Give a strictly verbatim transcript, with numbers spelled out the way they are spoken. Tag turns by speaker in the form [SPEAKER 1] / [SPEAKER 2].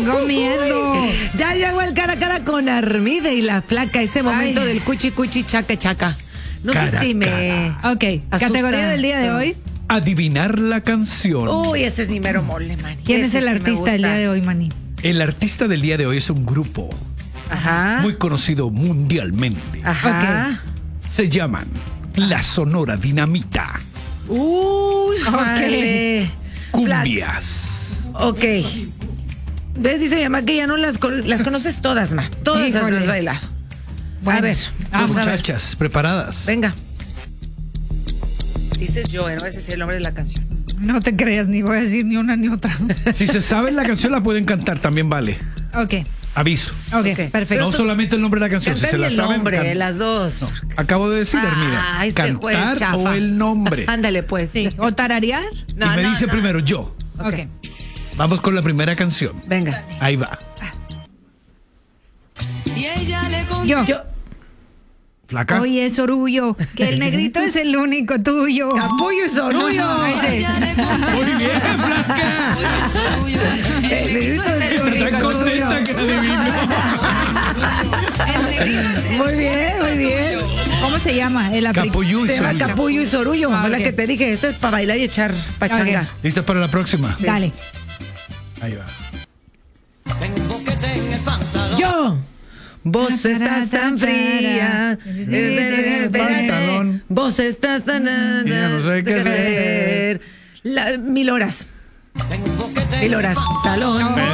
[SPEAKER 1] Tengo miedo.
[SPEAKER 2] Ya llegó el cara a cara con Armide y la flaca, ese momento
[SPEAKER 1] Ay.
[SPEAKER 2] del cuchi cuchi chaca chaca. No
[SPEAKER 3] Cara
[SPEAKER 2] sé si
[SPEAKER 3] a
[SPEAKER 2] me...
[SPEAKER 1] Ok,
[SPEAKER 2] Asusta.
[SPEAKER 1] categoría del día de hoy.
[SPEAKER 3] Adivinar la canción.
[SPEAKER 2] Uy, ese es mi mero mole, man.
[SPEAKER 1] ¿Quién es el artista del día de hoy, Manny?
[SPEAKER 3] El artista del día de hoy es un grupo
[SPEAKER 2] Ajá.
[SPEAKER 3] muy conocido mundialmente.
[SPEAKER 2] Ajá.
[SPEAKER 3] Se llaman La Sonora Dinamita.
[SPEAKER 2] Uy, vale.
[SPEAKER 3] Cumbias.
[SPEAKER 2] Ok. ¿Ves? Dice mi mamá que ya no las, co- las conoces todas, ma. Todas
[SPEAKER 1] Híjole.
[SPEAKER 2] las has bailado.
[SPEAKER 1] Bueno,
[SPEAKER 2] a ver,
[SPEAKER 1] vamos.
[SPEAKER 2] vamos a ver.
[SPEAKER 3] Muchachas, ¿preparadas?
[SPEAKER 2] Venga. Dices yo, ¿eh? No ese es el nombre de la canción.
[SPEAKER 1] No te creas, ni voy a decir ni una ni otra.
[SPEAKER 3] Si se saben la canción, la pueden cantar, también vale.
[SPEAKER 1] Ok,
[SPEAKER 3] Aviso.
[SPEAKER 1] ok,
[SPEAKER 2] Ok.
[SPEAKER 1] perfecto.
[SPEAKER 3] No solamente el nombre de la canción, si
[SPEAKER 2] Cantar
[SPEAKER 3] se
[SPEAKER 2] y
[SPEAKER 3] la
[SPEAKER 2] el
[SPEAKER 3] saben.
[SPEAKER 2] nombre,
[SPEAKER 3] can-
[SPEAKER 2] las dos.
[SPEAKER 3] Acabo de decir, Hermida.
[SPEAKER 2] Ah, este juez
[SPEAKER 3] cantar
[SPEAKER 2] chafa.
[SPEAKER 3] o el nombre.
[SPEAKER 2] Ándale, pues.
[SPEAKER 1] Sí, o tararear.
[SPEAKER 2] No,
[SPEAKER 3] y me
[SPEAKER 2] no,
[SPEAKER 3] dice
[SPEAKER 2] no.
[SPEAKER 3] primero yo.
[SPEAKER 1] Ok.
[SPEAKER 3] Vamos con la primera canción.
[SPEAKER 2] Venga.
[SPEAKER 3] Ahí va.
[SPEAKER 1] Yo.
[SPEAKER 2] Yo.
[SPEAKER 3] Flaca.
[SPEAKER 1] Oye, Sorullo, que el negrito es el único tuyo.
[SPEAKER 2] Capullo y Sorullo.
[SPEAKER 1] Ese.
[SPEAKER 3] Muy bien, Flaca.
[SPEAKER 2] El negrito es el
[SPEAKER 3] Está
[SPEAKER 2] único
[SPEAKER 3] contenta que
[SPEAKER 2] tuyo.
[SPEAKER 3] adivinó.
[SPEAKER 2] Muy bien, muy bien.
[SPEAKER 1] ¿Cómo se llama? El africano.
[SPEAKER 3] Capullo y
[SPEAKER 2] Se llama
[SPEAKER 3] Sorullo.
[SPEAKER 2] Capullo y Sorullo.
[SPEAKER 1] Ah,
[SPEAKER 2] Fue la
[SPEAKER 1] ok.
[SPEAKER 2] que te dije. Esta es para bailar y echar pachanga.
[SPEAKER 1] Ok.
[SPEAKER 3] ¿Listas para la próxima?
[SPEAKER 1] Dale.
[SPEAKER 3] Ahí va.
[SPEAKER 2] Yo. Vos estás tan fría.
[SPEAKER 3] Pantalón.
[SPEAKER 2] Vos estás tan.
[SPEAKER 3] Ya no sé qué
[SPEAKER 2] qué
[SPEAKER 3] hacer.
[SPEAKER 2] hacer. La- mil horas. Mil horas. Talón.